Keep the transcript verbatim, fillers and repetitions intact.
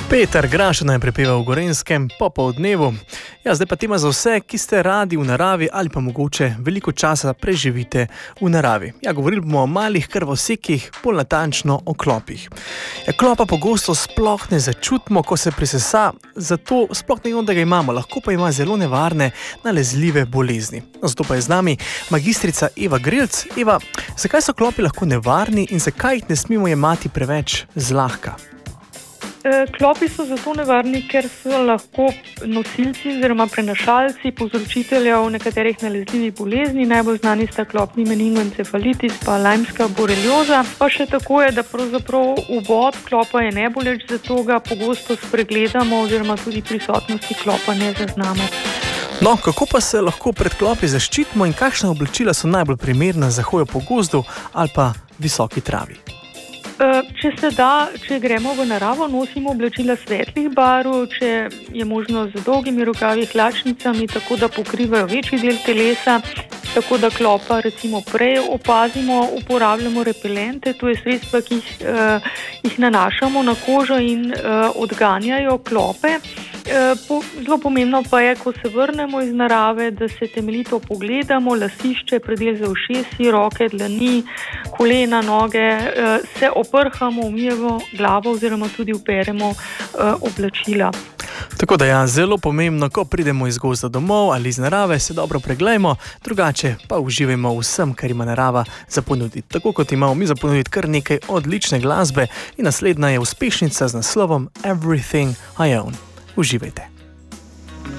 Peter Graša naj prepeva v Gorenjskem popoldnevu. Ja, zdaj pa tema za vse, ki ste radi v naravi ali pa mogoče veliko časa preživite v naravi. Ja, govorili bomo o malih krvosekih, bolj natančno o klopih. Ja, klopa pogosto sploh ne začutimo, ko se prisesa, zato sploh ne vemo, da ga imamo, lahko pa ima zelo nevarne nalezljive bolezni. No, zato pa je z nami magistrica Eva Grelc. Eva, zakaj so klopi lahko nevarni in zakaj jih ne smemo jemati preveč zlahka? Klopi so zato nevarni, ker so lahko nosilci oziroma prenašalci povzročiteljev nekaterih nalezljivih bolezni. Najbolj znani sta klopni meningoencefalitis pa lajmska borelioza. Pa še tako je, da pravzaprav uvod klopa je neboleč, zato ga pogosto spregledamo oziroma tudi prisotnosti klopa ne zaznamo. No, kako pa se lahko pred klopi zaščitimo in kakšna oblačila so najbolj primerna za hojo po gozdu ali pa visoki travi? Če se da, če gremo v naravo, nosimo oblačila svetlih barv, če je možno z dolgimi rokavi, hlačnicami, tako da pokrivajo večji del telesa, tako da klopa recimo prej opazimo, uporabljamo repelente, to je sredstva, ki jih, uh, jih nanašamo na kožo in uh, odganjajo klope. Zelo pomembno pa je, ko se vrnemo iz narave, da se temeljito pogledamo, lasišče, predel za ušesi, roke, dlani, kolena, noge, se oprhamo, umijemo glavo oziroma tudi uperemo oblačila. Tako da ja, zelo pomembno, ko pridemo iz gozda domov ali iz narave, se dobro preglejmo, drugače pa uživajmo vsem, kar ima narava za ponuditi. Tako kot imamo mi za ponuditi kar nekaj odlične glasbe in naslednja je uspešnica z naslovom Everything I Own. Uživajte.